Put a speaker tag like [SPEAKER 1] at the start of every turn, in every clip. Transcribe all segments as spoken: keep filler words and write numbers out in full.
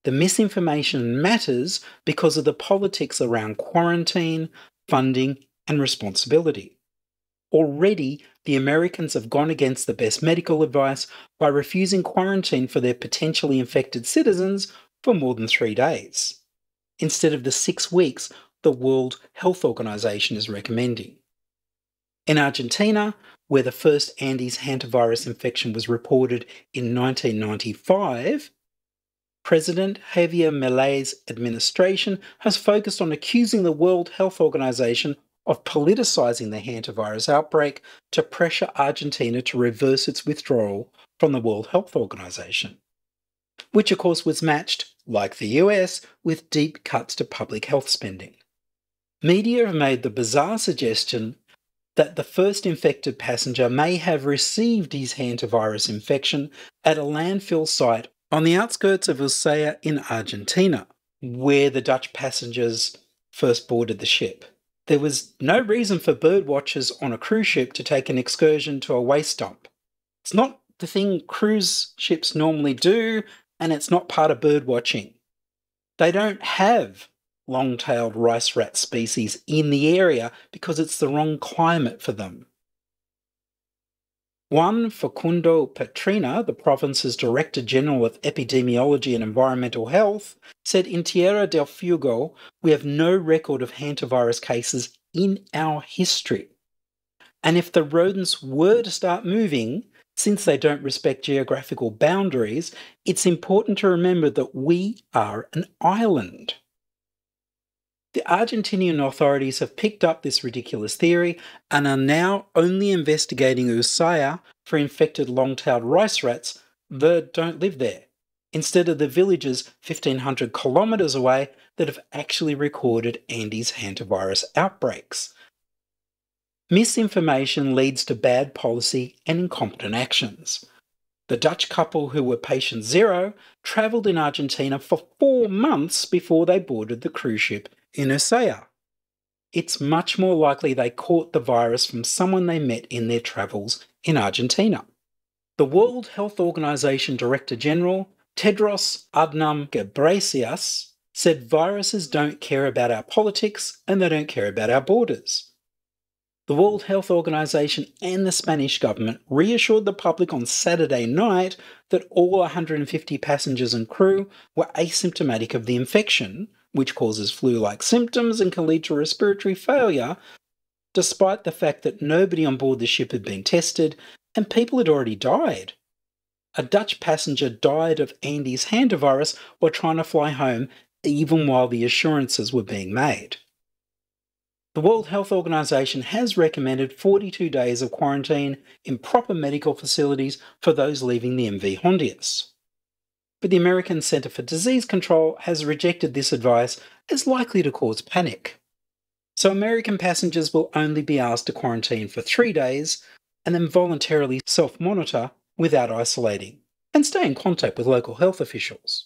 [SPEAKER 1] The misinformation matters because of the politics around quarantine, funding, and responsibility. Already, the Americans have gone against the best medical advice by refusing quarantine for their potentially infected citizens for more than three days, instead of the six weeks the World Health Organization is recommending. In Argentina, where the first Andes hantavirus infection was reported in nineteen ninety-five, President Javier Milei's administration has focused on accusing the World Health Organization of politicizing the hantavirus outbreak to pressure Argentina to reverse its withdrawal from the World Health Organization, which of course was matched, like the U S, with deep cuts to public health spending. Media have made the bizarre suggestion that the first infected passenger may have received his hantavirus infection at a landfill site on the outskirts of Ushuaia in Argentina, where the Dutch passengers first boarded the ship. There was no reason for birdwatchers on a cruise ship to take an excursion to a waste dump. It's not the thing cruise ships normally do, and it's not part of birdwatching. They don't have long-tailed rice rat species in the area because it's the wrong climate for them. Juan Facundo Petrina, the province's Director General of Epidemiology and Environmental Health, said in Tierra del Fuego, we have no record of hantavirus cases in our history. And if the rodents were to start moving, since they don't respect geographical boundaries, it's important to remember that we are an island. The Argentinian authorities have picked up this ridiculous theory and are now only investigating Ushuaia for infected long-tailed rice rats that don't live there, instead of the villages fifteen hundred kilometres away that have actually recorded Andes hantavirus outbreaks. Misinformation leads to bad policy and incompetent actions. The Dutch couple who were patient zero travelled in Argentina for four months before they boarded the cruise ship in Ushuaia. It's much more likely they caught the virus from someone they met in their travels in Argentina. The World Health Organization Director General, Tedros Adhanom Ghebreyesus, said viruses don't care about our politics and they don't care about our borders. The World Health Organization and the Spanish government reassured the public on Saturday night that all one hundred fifty passengers and crew were asymptomatic of the infection, which causes flu-like symptoms and can lead to respiratory failure, despite the fact that nobody on board the ship had been tested and people had already died. A Dutch passenger died of Andes hantavirus while trying to fly home, even while the assurances were being made. The World Health Organization has recommended forty-two days of quarantine in proper medical facilities for those leaving the M V Hondias. But the American Center for Disease Control has rejected this advice as likely to cause panic. So American passengers will only be asked to quarantine for three days and then voluntarily self-monitor without isolating, and stay in contact with local health officials.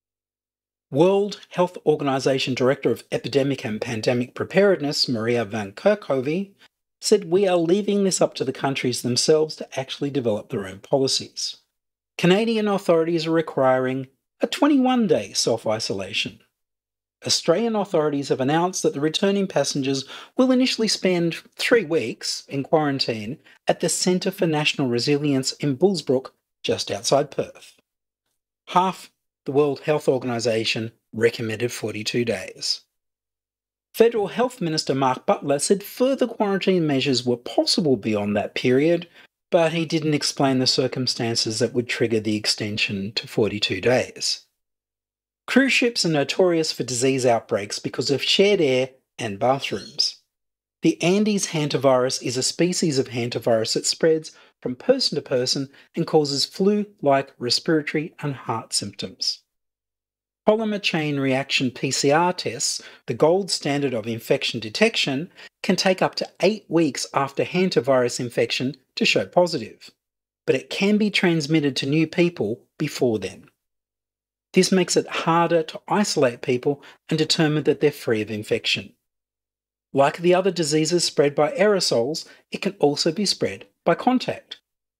[SPEAKER 1] World Health Organization Director of Epidemic and Pandemic Preparedness, Maria van Kerkhove, said we are leaving this up to the countries themselves to actually develop their own policies. Canadian authorities are requiring a twenty-one day self-isolation. Australian authorities have announced that the returning passengers will initially spend three weeks in quarantine at the Centre for National Resilience in Bullsbrook, just outside Perth. Half the World Health Organization recommended forty-two days. Federal Health Minister Mark Butler said further quarantine measures were possible beyond that period, but he didn't explain the circumstances that would trigger the extension to forty-two days. Cruise ships are notorious for disease outbreaks because of shared air and bathrooms. The Andes hantavirus is a species of hantavirus that spreads from person to person and causes flu-like respiratory and heart symptoms. Polymer chain reaction P C R tests, the gold standard of infection detection, can take up to eight weeks after hantavirus infection to show positive, but it can be transmitted to new people before then. This makes it harder to isolate people and determine that they're free of infection. Like the other diseases spread by aerosols, it can also be spread by contact.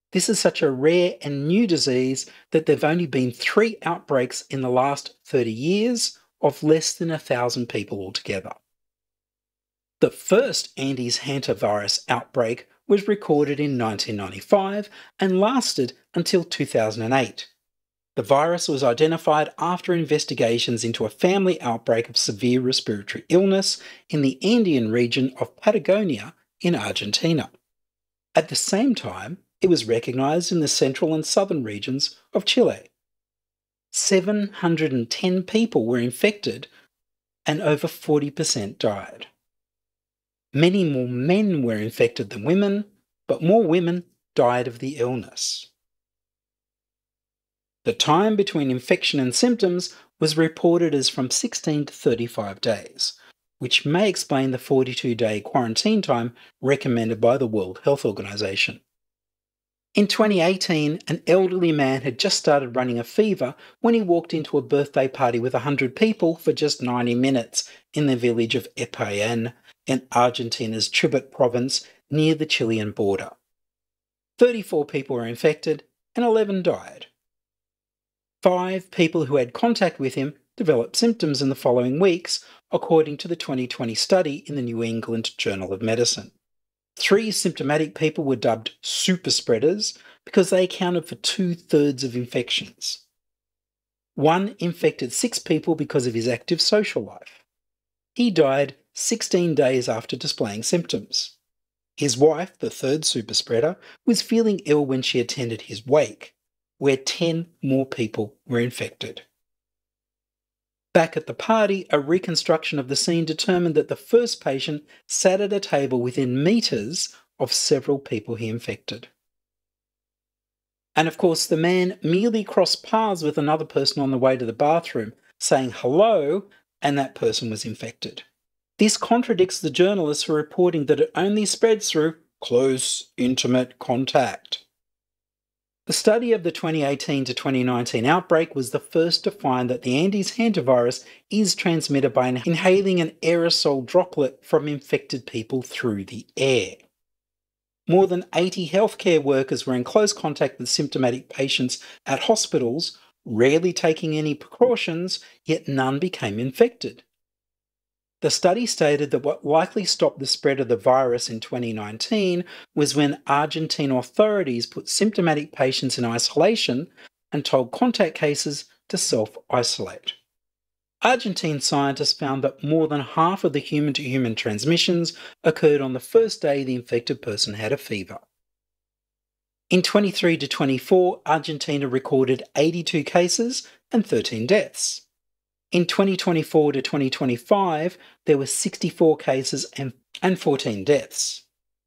[SPEAKER 1] This is such a rare and new disease that there have only been three outbreaks in the last thirty years of less than one thousand people altogether. The first Andes hantavirus outbreak was recorded in nineteen ninety-five and lasted until two thousand eight. The virus was identified after investigations into a family outbreak of severe respiratory illness in the Andean region of Patagonia in Argentina. At the same time, it was recognized in the central and southern regions of Chile. seven hundred ten people were infected and over forty percent died. Many more men were infected than women, but more women died of the illness. The time between infection and symptoms was reported as from sixteen to thirty-five days, which may explain the forty-two day quarantine time recommended by the World Health Organization. In twenty eighteen, an elderly man had just started running a fever when he walked into a birthday party with one hundred people for just ninety minutes in the village of Epayén in Argentina's Chubut province near the Chilean border. thirty-four people were infected and eleven died. Five people who had contact with him developed symptoms in the following weeks, according to the twenty twenty study in the New England Journal of Medicine. Three symptomatic people were dubbed super spreaders because they accounted for two-thirds of infections. One infected six people because of his active social life. He died sixteen days after displaying symptoms. His wife, the third super spreader, was feeling ill when she attended his wake, where ten more people were infected. Back at the party, a reconstruction of the scene determined that the first patient sat at a table within metres of several people he infected. And of course, the man merely crossed paths with another person on the way to the bathroom, saying hello, and that person was infected. This contradicts the journalists who are reporting that it only spreads through close, intimate contact. The study of the twenty eighteen to twenty nineteen outbreak was the first to find that the Andes hantavirus is transmitted by inhaling an aerosol droplet from infected people through the air. More than eighty healthcare workers were in close contact with symptomatic patients at hospitals, rarely taking any precautions, yet none became infected. The study stated that what likely stopped the spread of the virus in twenty nineteen was when Argentine authorities put symptomatic patients in isolation and told contact cases to self-isolate. Argentine scientists found that more than half of the human-to-human transmissions occurred on the first day the infected person had a fever. In twenty-three to twenty-four, Argentina recorded eighty-two cases and thirteen deaths. In twenty twenty-four to twenty twenty-five, there were sixty-four cases and, and fourteen deaths.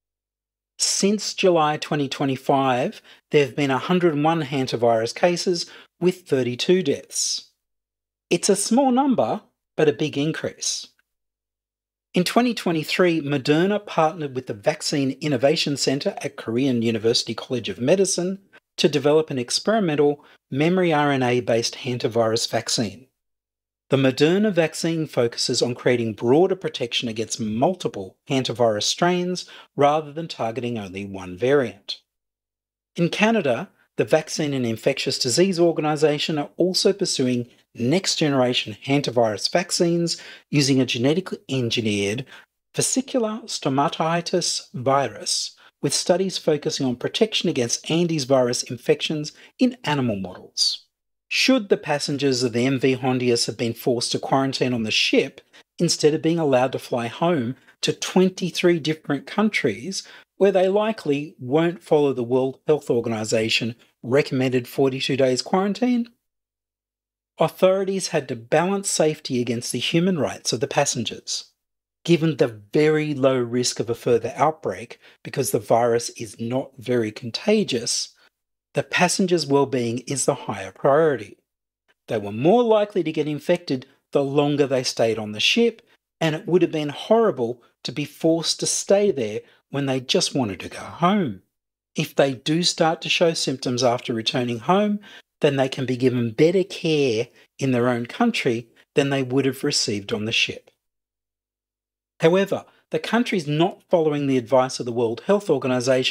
[SPEAKER 1] Since July twenty twenty-five, there have been one hundred one hantavirus cases with thirty-two deaths. It's a small number, but a big increase. In twenty twenty-three, Moderna partnered with the Vaccine Innovation Center at Korean University College of Medicine to develop an experimental memory R N A-based hantavirus vaccine. The Moderna vaccine focuses on creating broader protection against multiple hantavirus strains rather than targeting only one variant. In Canada, the Vaccine and Infectious Disease Organisation are also pursuing next-generation hantavirus vaccines using a genetically engineered vesicular stomatitis virus, with studies focusing on protection against Andes virus infections in animal models. Should the passengers of the M V Hondius have been forced to quarantine on the ship instead of being allowed to fly home to twenty-three different countries where they likely won't follow the World Health Organization recommended forty-two days quarantine? Authorities had to balance safety against the human rights of the passengers. Given the very low risk of a further outbreak because the virus is not very contagious, the passengers' well-being is the higher priority. They were more likely to get infected the longer they stayed on the ship, and it would have been horrible to be forced to stay there when they just wanted to go home. If they do start to show symptoms after returning home, then they can be given better care in their own country than they would have received on the ship. However, the countries not following the advice of the World Health Organization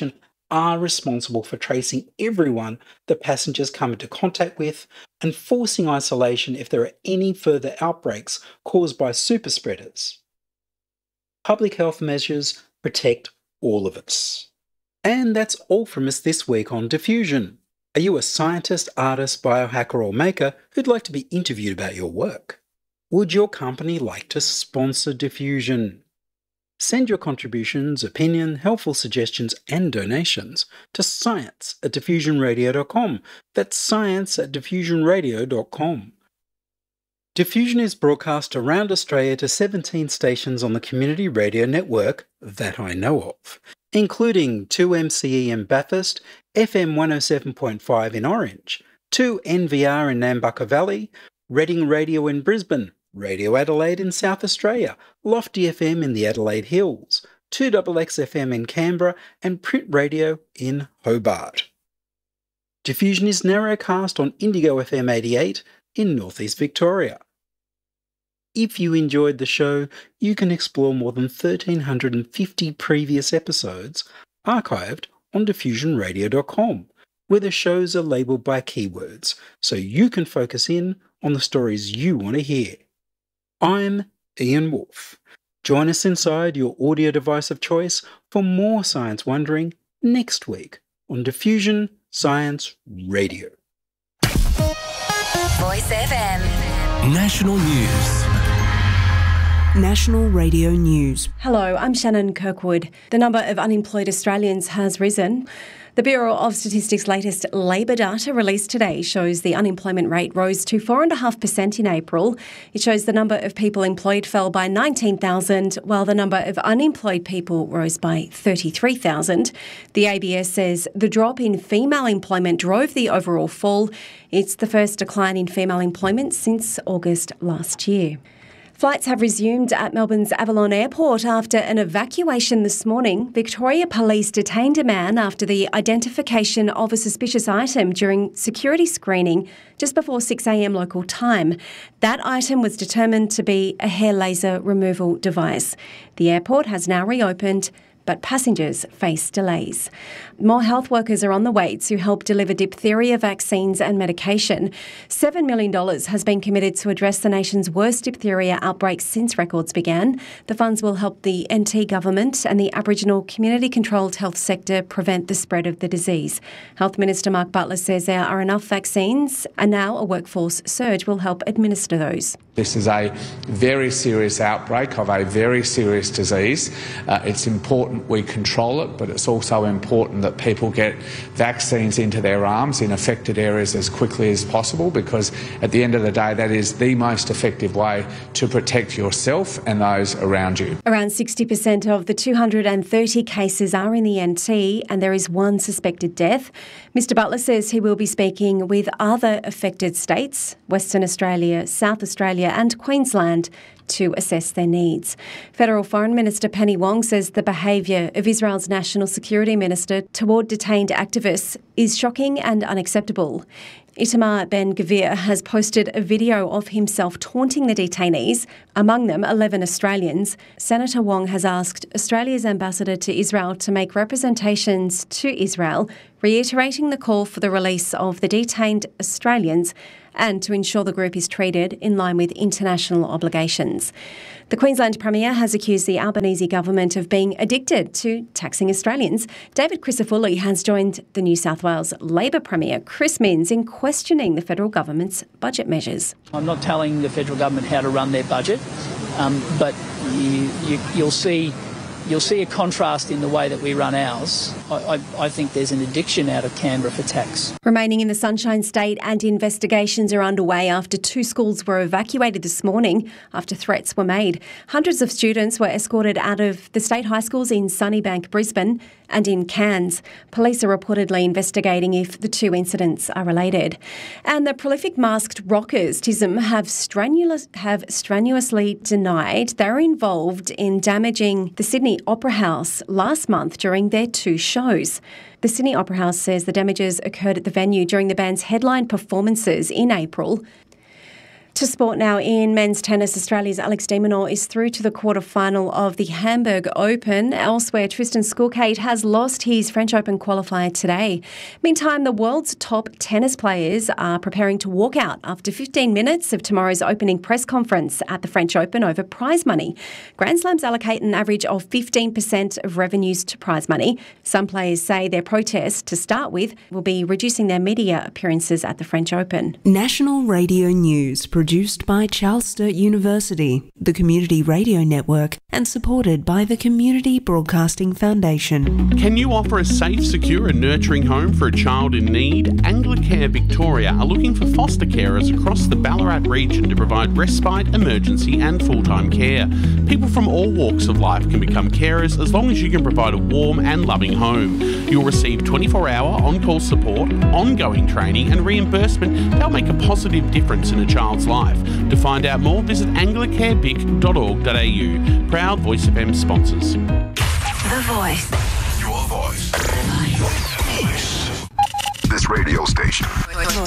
[SPEAKER 1] are responsible for tracing everyone the passengers come into contact with and forcing isolation if there are any further outbreaks caused by superspreaders. Public health measures protect all of us. And that's all from us this week on Diffusion. Are you a scientist, artist, biohacker, or maker who'd like to be interviewed about your work? Would your company like to sponsor Diffusion? Send your contributions, opinion, helpful suggestions, and donations to science at diffusion radio dot com. That's science at diffusion radio dot com. Diffusion is broadcast around Australia to seventeen stations on the community radio network that I know of, including two M C E in Bathurst, F M one oh seven point five in Orange, two N V R in Nambucca Valley, Reading Radio in Brisbane, Radio Adelaide in South Australia, Lofty F M in the Adelaide Hills, two X X F M in Canberra, and Print Radio in Hobart. Diffusion is narrowcast on Indigo F M eighty-eight in northeast Victoria. If you enjoyed the show, you can explore more than one thousand three hundred fifty previous episodes archived on diffusion radio dot com, where the shows are labelled by keywords, so you can focus in on the stories you want to hear. I'm Ian Wolfe. Join us inside your audio device of choice for more science wondering next week on Diffusion Science Radio.
[SPEAKER 2] Voice F M.
[SPEAKER 3] National News.
[SPEAKER 4] National Radio News.
[SPEAKER 5] Hello, I'm Shannon Kirkwood. The number of unemployed Australians has risen. The Bureau of Statistics' latest labour data released today shows the unemployment rate rose to four point five percent in April. It shows the number of people employed fell by nineteen thousand, while the number of unemployed people rose by thirty-three thousand. The A B S says the drop in female employment drove the overall fall. It's the first decline in female employment since August last year. Flights have resumed at Melbourne's Avalon Airport after an evacuation this morning. Victoria Police detained a man after the identification of a suspicious item during security screening just before six a m local time. That item was determined to be a hair laser removal device. The airport has now reopened, but passengers face delays. More health workers are on the way to help deliver diphtheria vaccines and medication. seven million dollars has been committed to address the nation's worst diphtheria outbreak since records began. The funds will help the N T government and the Aboriginal community-controlled health sector prevent the spread of the disease. Health Minister Mark Butler says there are enough vaccines and now a workforce surge will help administer those.
[SPEAKER 6] This is a very serious outbreak of a very serious disease. Uh, it's important we control it, but it's also important that people get vaccines into their arms in affected areas as quickly as possible, because at the end of the day, that is the most effective way to protect yourself and those around you.
[SPEAKER 5] Around sixty percent of the two hundred thirty cases are in the N T, and there is one suspected death. Mister Butler says he will be speaking with other affected states, Western Australia, South Australia and Queensland, to assess their needs. Federal Foreign Minister Penny Wong says the behaviour of Israel's National Security Minister toward detained activists is shocking and unacceptable. Itamar Ben-Gvir has posted a video of himself taunting the detainees, among them eleven Australians. Senator Wong has asked Australia's ambassador to Israel to make representations to Israel, reiterating the call for the release of the detained Australians and to ensure the group is treated in line with international obligations. The Queensland Premier has accused the Albanese government of being addicted to taxing Australians. David Crisafulli has joined the New South Wales Labor Premier, Chris Minns, in questioning the federal government's budget measures.
[SPEAKER 7] I'm not telling the federal government how to run their budget, um, but you, you, you'll see You'll see a contrast in the way that we run ours. I, I, I think there's an addiction out of Canberra for tax.
[SPEAKER 5] Remaining in the Sunshine State, and investigations are underway after two schools were evacuated this morning after threats were made. Hundreds of students were escorted out of the state high schools in Sunnybank, Brisbane and in Cairns. Police are reportedly investigating if the two incidents are related. And the prolific masked rockers, T I S M, have, strenuous, have strenuously denied they were involved in damaging the Sydney Opera House last month during their two shows. The Sydney Opera House says the damages occurred at the venue during the band's headline performances in April. To sport now. In men's tennis, Australia's Alex de Minaur is through to the quarter-final of the Hamburg Open. Elsewhere, Tristan Skulkate has lost his French Open qualifier today. Meantime, the world's top tennis players are preparing to walk out after fifteen minutes of tomorrow's opening press conference at the French Open over prize money. Grand Slams allocate an average of fifteen percent of revenues to prize money. Some players say their protest, to start with, will be reducing their media appearances at the French Open.
[SPEAKER 3] National Radio News, produced by Charles Sturt University, the Community Radio Network, and supported by the Community Broadcasting Foundation.
[SPEAKER 4] Can you offer a safe, secure and nurturing home for a child in need? Anglicare Victoria are looking for foster carers across the Ballarat region to provide respite, emergency and full-time care. People from all walks of life can become carers as long as you can provide a warm and loving home. You'll receive twenty-four hour on-call support, ongoing training and reimbursement to help make a positive difference in a child's life. To find out more, visit anglicare vic dot org dot a u. Proud Voice F M sponsors.
[SPEAKER 2] The Voice.
[SPEAKER 8] Your voice. Your voice. This radio station